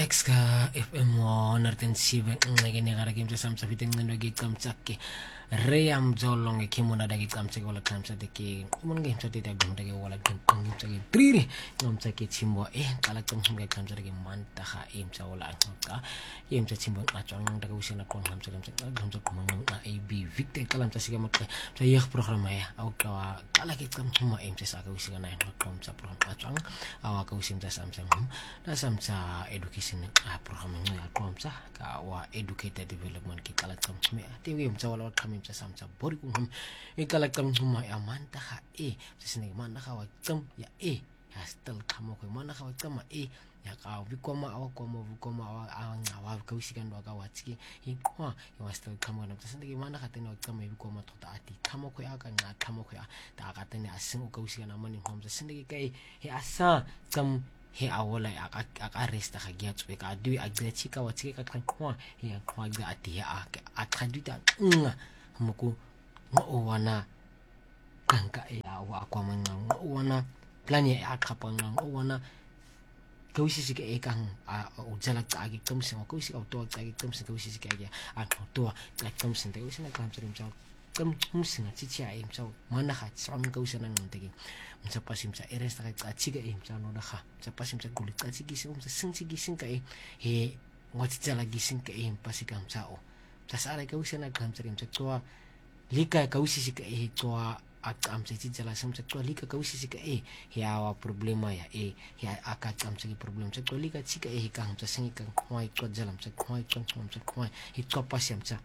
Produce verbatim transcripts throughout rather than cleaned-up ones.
X ka F M one hundred seven ngeke negara ke mtsa samsa fiteng ngeno ke kamtsake re am jolong ke mona da ke kamtse ko la kamtsa de ke mon ke mtsa de da gumda ke wala ke mtsa ke triri mtsa ke chimbo e kala tsamhum ke kamtsa ke manta ga e mtsa wala ka e mtsa chimbo ka tswang da ke usena ko kamtsa ke mtsa kamtsa ko mona na A B Victor kala mtsa sike motse mtsa ye programa ya au ka kala ke tsamhum e mtsa sa ka usika na no kamtsa program ka tswang awa ka usimtsa samsa da samsa education a program ya komsa ka wa educator development ke kala tsamhum te we mtsa wala ka mtsa samsa bori ku e kala tsamhum ya manta ga e sine manna ga wa tsam ya e ya still kamo ko manna ga wa tsama e ya ka vikoma awa koma vikoma awa awa ka usika ndo ka watsi e kwa ya still kamo na sine ke manna ga tene wa tsama vikoma tota ati kamo ko ya ka nga kamo ko ya ta ka tene asin ka usika na mani homsa sine ke kai he asa tsam he awola a resta ga gia tswe ka du a gre chika wa tsika ka kwa he a kwa ga ati a a khaduta nga moko ngo wana kanka e a wa kwa manga ngo wana plan ya a khapa nga ngo wana ka usisi ke e kang a o jala ka ke tsamse ko usisi ka to ka ke tsamse ka usisi ka ya a to ka tsamse ka usisi na ka tsamse mtsa kam musinga chichi a mtsa mana ga tsam ka usana ngnteke mtsa pasimtsa eresta ka tsika e mtsa no da ga mtsa pasimtsa guli ka tsikise mtsa singtsi gisinka e he ngoti tsala gisinka e pasika mtsa o mtsa sara ka usana ka mtsa mtsa twa lika ka usisi ka e twa a tsamtsa tsala samtsa twa lika ka usisi ka e ya wa problema ya e ya aka tsamtsa ke problem tsa twa lika tsika e ka mtsa singika kwai twa jala mtsa kwai twa mtsa kwai he twa pasimtsa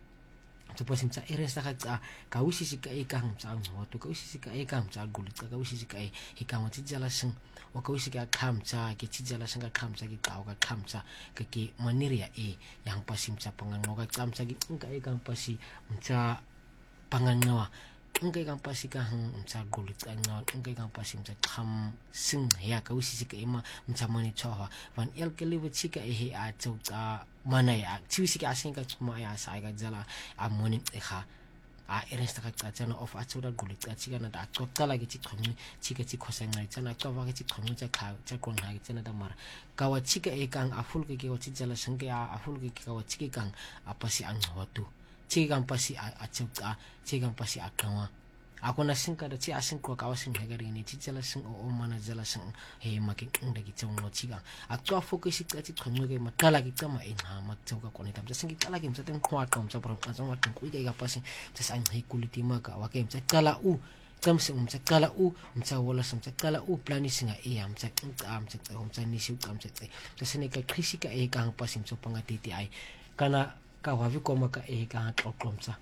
tsopa simtsa eresta ga tsa ka usisi ka e ka mtsa ngoto ka usisi ka e ka mtsa gulitsa ka usisi ka e e ka ngoti jala sing wa ka usisi ka khamtsa ke tijala singa khamtsa ke ka ka khamtsa ka ke maniria e yang pasimtsa pangango ka tsamtsa ke nka e ka pasi mtsa pangangawa nka e ka pasi ka mtsa gulitsa nga nka e ka pasi mtsa kham sing ya ka usisi ka ema mtsa mani choha van el ke liwe chika e he a tsa mana ya tsusi ka singa tsuma ya sa ga jala a moni e kha a eresta ka tsana of a tsoda guli ka tsika na da tsokala ke tsikhomi tsika tsikhosa ngai tsana tsova ke tsikhomi tsa kha tsa kon ha ke tsana da mara ka wa tsika e kang a full ke ke wa tsijala sanke a full ke ka wa tsiki kang a pasi ang hotu tsika kang pasi a tsuka tsika kang pasi a kawa akona sinka da tsi asin ko ka wasin hegari ni tsijala sing o mana jala sing he makin nda ki tsong no tsika a tswa focus ka tsi khonyo ke makala ki tsama e nga maktsau ka kone tam tsingi kala ke mtsa teng khwa ka mtsa pro ka tsama teng ku ke ka pasi tsa sang he kuliti ma ka wa ke mtsa kala u tsamse mtsa kala u mtsa wala mtsa kala u plani singa e ya mtsa tsa mtsa tsa mtsa ni shi ka mtsa tsa tsa sene ka khisika e ka pasi mtsa panga titi ai kana ka wa vi koma ka e ka tlotlo mtsa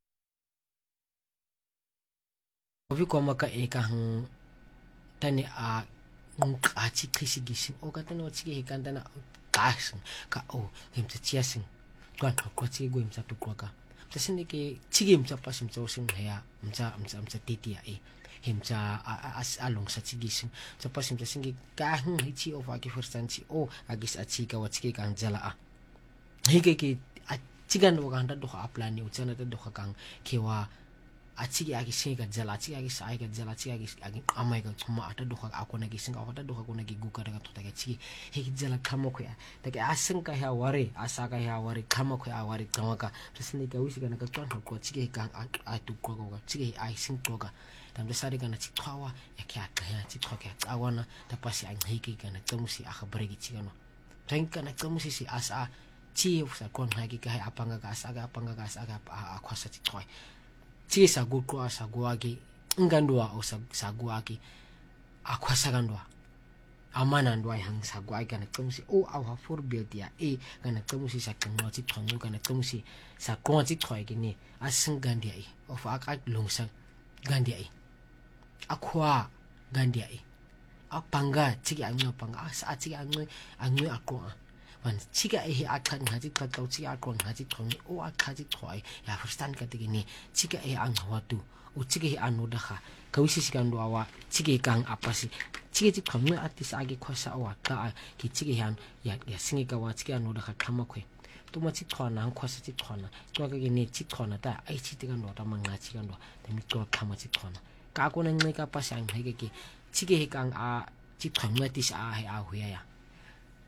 ovi koma ka e ka hang tani a nka chi khisi gisi o ka tani o chi he kan tana kas ka o himtsa chiasing kwa ko chi go himtsa to ka tsene ke chi himtsa pasim tso sing ya mtsa mtsa mtsa titi ya e himtsa as along sa chi gisi tsa pasim tsa singi ka hang chi o va ke firstanchi o agis a chi ka wa chi ka jala a hike ke a chi gan wa kan do ka plani o tsana do ka kang ke wa achi ya gisinga jala achi ya gisa ga jala achi ya gisa amai ga tsuma ata doka akona gisinga ata doka kona giguka daga tota ga chi he jala kamo ko ya daga asin ka ya ware asaka ya ware kamo ko ya ware tamaka tsini ga wisi ga na ka twan ko chi ga atu ko ko chi ai sin to ga tam da sari ga na chi twawa ya kya ka ya chi twa ka awana ta pasi an hiki ga na tsamusi a khabare gi chi ga no tanka na tsamusi si asa chi usa kon ha gi ga apanga ga asa ga apanga ga asa ga akwasa chi twa chi sa go kwa sa go ake ngandwa o sa sa go ake akwasa gandwa amana ndwa hang sa go ake na tsamsi o a wa for build ya e kana tsamsi sa kanwa ti thonyo kana tsamsi sa ko ti thoi ke ni asin gandia e of aka longsa gandia e akwa gandia e apanga chi anyo panga sa chi anyo anyo akwa wan chiga e akhan haji ka tau chi akon haji thong o akhaji thoi ya forstan ka tigi ni chiga e ang hawatu o chiga e anu da kha ka wisi sikan do awa chiga kang apasi chiga ti thong atis age khosa awa ka ki chiga han ya ya singi ka wa chiga anu da kha khama khwe to ma chi thona ang khosa chi thona to ka ke ni chi thona ta ai chi tiga no ta manga chi kan do ta mi to khama chi thona ka ko nang mai ka pasang hai ke chiga e kang a chi thong atis a hai a huya ya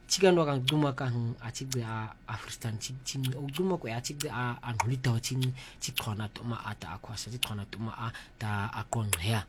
chikan wa kang duma kang a chigde a afristan chi chin o duma ko a chigde a an holita wa chin chi khona to ma ata akwasa chi khona to ma a ta akon hea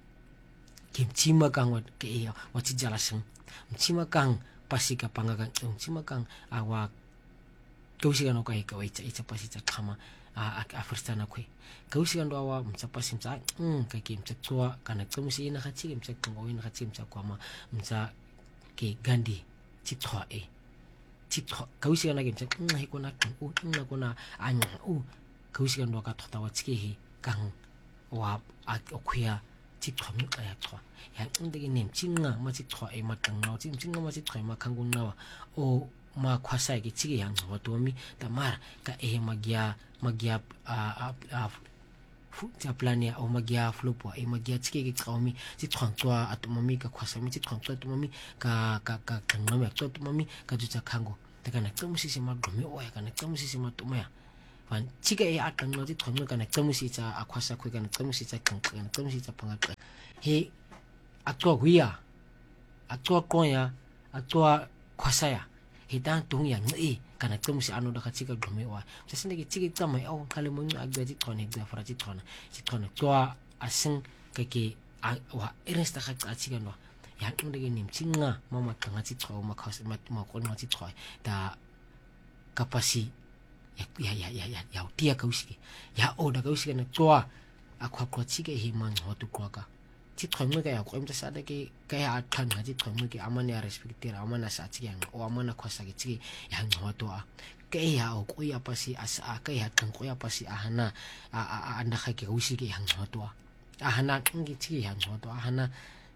kim chima kang wa ke ya wa chi jala sing chima kang pasika pangakan chima kang awa kausigan o kai ka icha icha pasi cha khama a afristan ko kausigan do awa mcha pasi mcha um ka kim cha tua kana tumsi ina kha chi mcha kang o ina kha chi mcha kwama mcha ke gandi chi thwa e chi thwa kausigan na kim cha um hi kona kang u na kona anya u kausigan do ka thota wa chi hi kang wa a okuya chi thwa mi ka ya thwa ya undegi nem chinga ma chi thwa e ma kang na chi chinga ma chi thwa ma kang gun na o ma khwasa ki chi yang wa to mi ta mar ka e magya magya a a fu cha plania o magya flopo e magya chi ki qawmi chi thwang twa atumami ka khwasa mi chi thwang twa atumami ka ka ka kang na me to atumami ka ju cha khango ta kana tumsi si ma gomi o ya kana tumsi si ma tumaya wan chi ka e akang no chi thwang kana tumsi cha a khwasa khu kana tumsi cha kang kana tumsi cha panga ka he atwa guya atwa konya atwa khwasa ya hitang tung yang ngi kana tumsi anu da khachika gome wa sasinde ki chigi tamai au khale mun agba ji thone da fara ji thona ji thona twa asing ka ki wa eresta kha chika no ya tung de nim chinga mama kanga ji thwa ma khas ma ma kon ma ji thwa da kapasi ya ya ya ya ya tia kausi ya o da kausi na twa akwa kwa chike hi man ho tu kwa ka chi thongme ka ya ko imta sa da ki ka ya than ha ji thongme ki amane ya respect tira amana sa chi yang o amana khosa ki chi yang ho to a ka ya o ko ya pasi asa ka ya kan ko ya pasi ahana a anda kha ki usi ki yang ho to a ahana ngi chi yang ho to ahana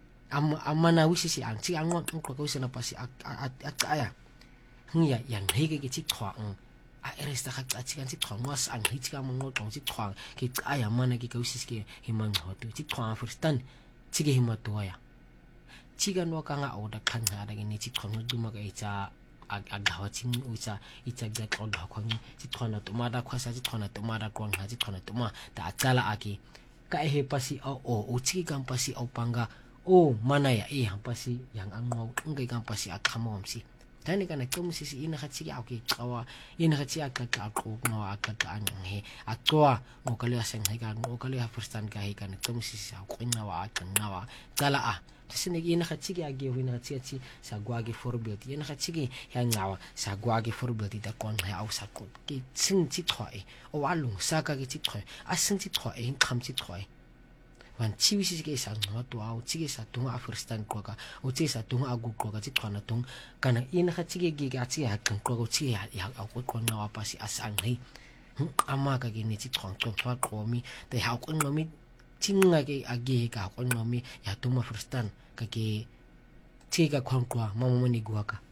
amana usi si ang chi ang ko ko usi na pasi a a ya hnya yang he ki chi thwa a eresta kha chi kan chi thwa was ang hi chi ka mo tong chi thwa ki aya mana ki usi ki himang ho to chi thwa firstan chige hima tuaya chiga no kanga oda khanga da ni chi thonu duma ga icha agawa chin ucha icha ga oda khwang chi thona tuma da khwasa chi thona tuma da kwang ha chi thona tuma ta chala aki ka he pasi o o chi kam pasi o panga o mana ya e ham pasi yang angmo ngai kam pasi akhamo amsi tani kana tumsi si ina khachi ya ki kawa ina khachi aka ka ko no aka ka an he atwa mo kali aseng he ka mo kali ha firstan ka he kana tumsi sa ko ina wa aka na wa tala a sine ina khachi ya ge ina khachi chi sa gwa ge forbilt ina khachi ge ya ngawa sa gwa ge forbilt da kon ha au sa ko ki sing chi thoi o wa lung sa ka ge chi thoi a sing chi thoi hin kham chi thoi wan chi wi si ge sa no to au chi ge sa tung a firstan ko ka o chi sa tung a gu ko ka chi thona tung kana ina khachi ge ge ga chi ha kan ko chi ya ya ko ko na wa pasi asang hi ama ka ge ni chi thong to thwa ko mi te ha ko no mi chinga ge age ka ko no mi ya tuma firstan ka ge chi ga khon ko ma mo ni gwa ka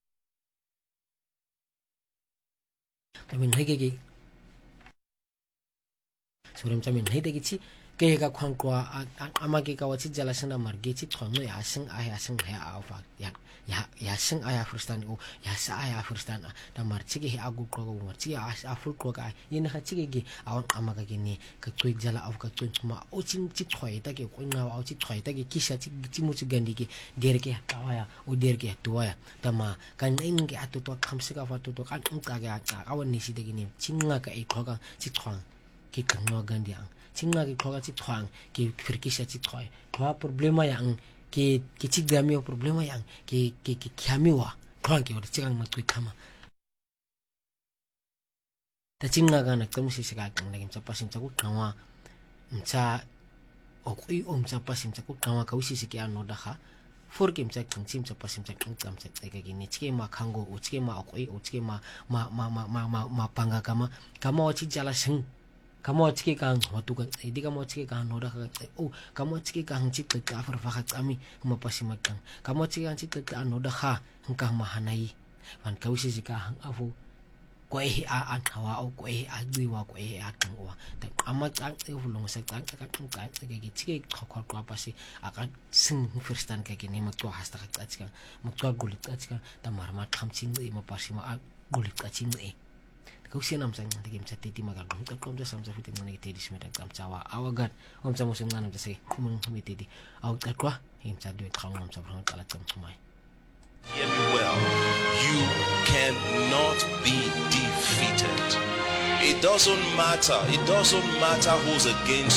tamin he ge ge suram chamin he de ge chi ke ga khon ko ama ge ka wa chi jala sana mar ge chi thong no ya sing a ya sing ha a fa ya ya ya sing a ya firstan o ya sa a ya firstan da mar chi ge agu ko go mar chi a a ful ko ka yin ha chi ge a ama ga ge ni ka tui jala au ka tui ma o chin chi thoi ta ge ko na au chi thoi ta ge ki sa chi chi mu chi gandi ge der ge ka wa ya o der ge tu wa ya da ma kan ing ge atu to kham se ka fa tu to kan ung ka ga a wa ni si de ge ni chinga ka e ko ga chi thong ki kan no gandi ang chinga ki khoga chi thwang ki firki sha chi thoi thwa problema yang ki ki chi gami problema yang ki ki ki khami wa thwang ki or chigang ma tui khama ta chinga ga na kam si sa ga ngam cha pasim cha ku kawa mcha o kui om cha pasim cha ku kawa ka usi si ki ano da kha for kim cha kang chim cha pasim cha kang cham cha ka gi ni chi ma khango u chi ma o kui u chi ma ma ma ma ma ma panga kama kama chi jala sing kamo chike kang hotu ka idi kamo chike kang noda ka o kamo chike kang chik ka afar fa kha ami ma pasima kang kamo chike kang chik ka noda kha hangka mahanai wan kausi sika hang afu ko e a an hawa o ko e a gwi wa ko e a kang wa ta ama chang e fulong sa chang ka kang ka ke gi chike khokor ko pasi aka sing firstan ka ke ni ma to hasta ka chika ma to gulit ka chika ta marma tham ching e ma pasima a gulit ka ching e kausi nam sang de game chat ti magal ka kom ja sam sa fitim ne ti dis meta kam chawa awagat om sa musim nanam ja se kumung mi ti di aw ka kwa him cha de khang nam sa phang kala cham chumai Well It doesn't matter. It doesn't matter who's against